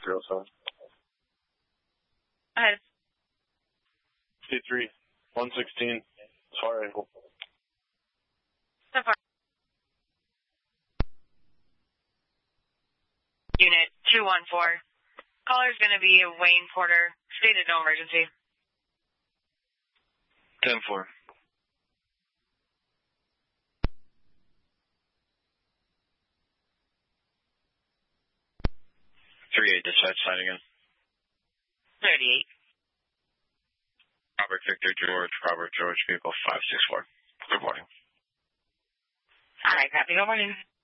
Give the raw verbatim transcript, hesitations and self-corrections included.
zero seven. Ahead. C three, one sixteen, far angle. So far. Unit two one four. Caller's going to be Wayne Porter. Stated no emergency. ten four. three eight, dispatch, sign again. thirty-eight. Robert Victor George, Robert George, vehicle five six four. Good morning. All right, copy. Good morning.